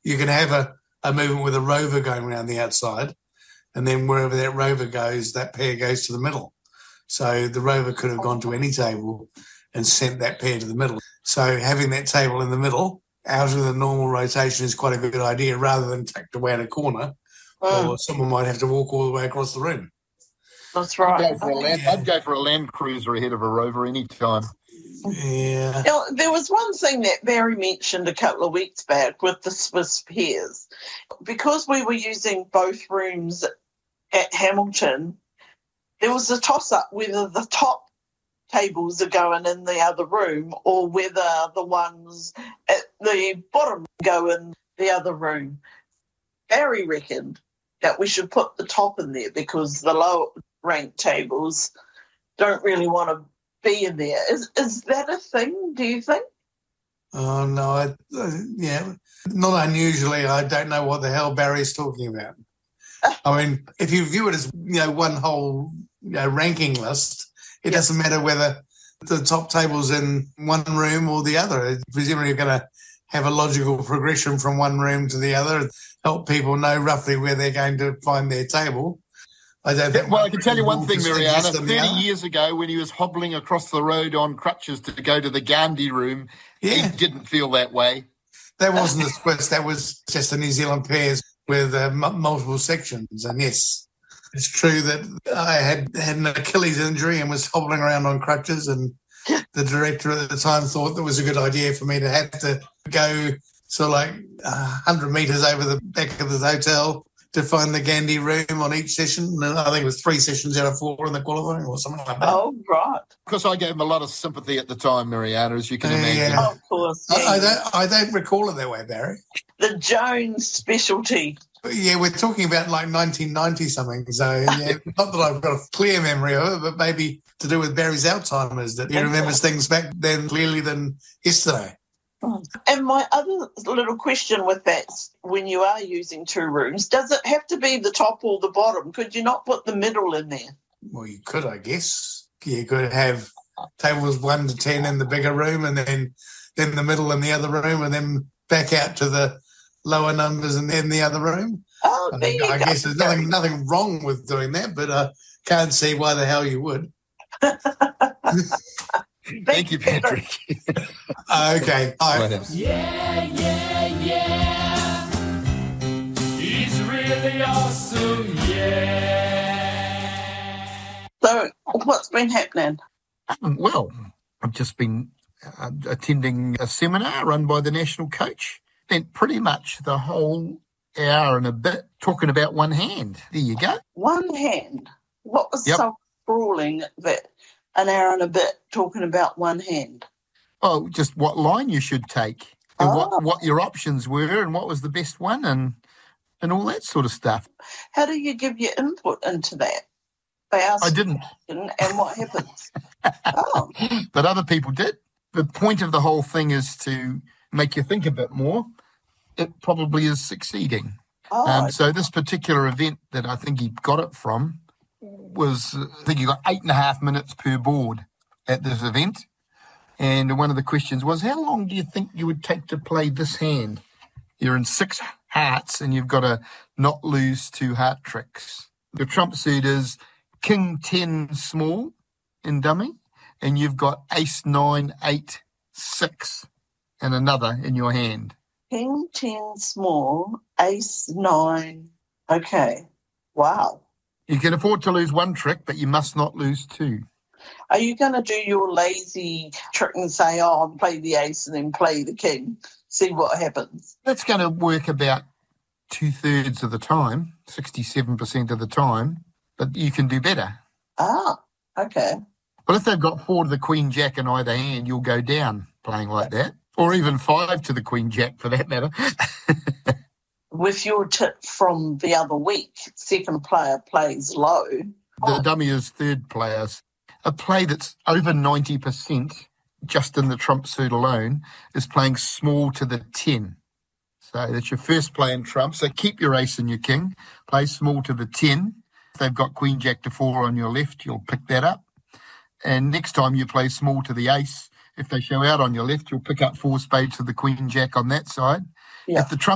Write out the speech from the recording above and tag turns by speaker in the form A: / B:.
A: you can have a movement with a rover going around the outside, and then wherever that rover goes, that pair goes to the middle. So the rover could have gone to any table and sent that pair to the middle. So having that table in the middle, out of the normal rotation, is quite a good idea, rather than tucked away in a corner, or someone might have to walk all the way across the room.
B: That's right.
C: I'd go for a Land Cruiser ahead of a Rover any time.
A: Yeah.
B: Now, there was one thing that Barry mentioned a couple of weeks back with the Swiss pairs. Because we were using both rooms at Hamilton, there was a toss-up whether the top tables are going in the other room or whether the ones at the bottom go in the other room. Barry reckoned that we should put the top in there because the low-ranked tables don't really want to be in there. Is that a thing, do you think?
A: Oh, no. Yeah, not unusually. I don't know what the hell Barry's talking about. I mean, if you view it as, one whole ranking list, it doesn't matter whether the top table's in one room or the other. Presumably you're going to have a logical progression from one room to the other, help people know roughly where they're going to find their table. I
C: can tell you one thing, Mariana. 30 years ago, when he was hobbling across the road on crutches to go to the Gandhi room, he didn't feel that way.
A: That wasn't a Swiss. That was just the New Zealand pairs with multiple sections. And yes, it's true that I had an Achilles injury and was hobbling around on crutches, and the director at the time thought that was a good idea for me to have to go sort of like 100 metres over the back of the hotel to find the Gandhi room on each session. And I think it was 3 sessions out of 4 in the qualifying or something like that.
B: Oh, right.
C: Because I gave him a lot of sympathy at the time, Mariana, as you can imagine.
B: Yeah. Oh, of course. Yeah.
A: I don't recall it that way, Barry.
B: The Jones specialty.
A: Yeah, we're talking about like 1990-something. So, not that I've got a clear memory of it, but maybe to do with Barry's Alzheimer's, that he remembers things back then clearly than yesterday.
B: And my other little question with that, when you are using 2 rooms, does it have to be the top or the bottom? Could you not put the middle in there?
A: Well, you could, I guess. You could have tables 1 to 10 in the bigger room, and then the middle in the other room, and then back out to the lower numbers and then the other room.
B: Oh,
A: I guess there's nothing wrong with doing that, but I can't see why the hell you would.
C: Thank you, Patrick.
A: Okay.
D: Yeah. He's really awesome, yeah.
B: So, what's been happening?
C: Well, I've just been attending a seminar run by the national coach. Spent pretty much the whole hour and a bit talking about one hand. There you go.
B: One hand? What was so sprawling that an hour and a bit talking about one hand?
C: Oh, just what line you should take and what your options were and what was the best one and all that sort of stuff.
B: How do you give your input into that?
C: I didn't.
B: And what happens?
C: But other people did. The point of the whole thing is to make you think a bit more. It probably is succeeding. So this particular event that I think he got it from was, I think you got 8.5 minutes per board at this event. And one of the questions was, how long do you think you would take to play this hand? You're in 6 hearts and you've got to not lose 2 heart tricks. The trump suit is King 10 small in dummy, and you've got Ace 9, 8, 6 and another in your hand.
B: King 10 small, Ace 9. Okay. Wow.
C: You can afford to lose 1 trick, but you must not lose 2.
B: Are you going to do your lazy trick and say, I'll play the ace and then play the king, see what happens?
C: That's going to work about 2/3 of the time, 67% of the time, but you can do better.
B: Okay.
C: But if they've got 4 to the queen jack in either hand, you'll go down playing like that, or even 5 to the queen jack for that matter.
B: With your tip from the other week, second player plays low.
C: The dummy is third players. A play that's over 90%, just in the trump suit alone, is playing small to the 10. So that's your first play in trump. So keep your ace and your king. Play small to the 10. If they've got queen jack to 4 on your left, you'll pick that up. And next time you play small to the ace, if they show out on your left, you'll pick up 4 spades to the queen jack on that side.
B: Yeah.
C: If the trump